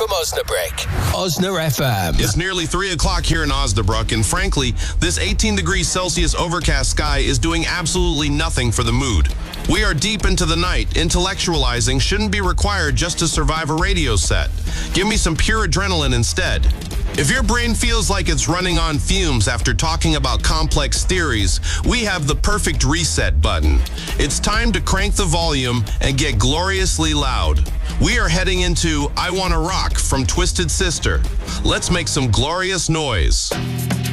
from Osnabrück. Osna FM. It's nearly 3 o'clock here in Osnabrück, and frankly, this 18 degrees Celsius overcast sky is doing absolutely nothing for the mood. We are deep into the night. Intellectualizing shouldn't be required just to survive a radio set. Give me some pure adrenaline instead. If your brain feels like it's running on fumes after talking about complex theories, we have the perfect reset button. It's time to crank the volume and get gloriously loud. We are heading into I Wanna Rock from Twisted Sister. Let's make some glorious noise.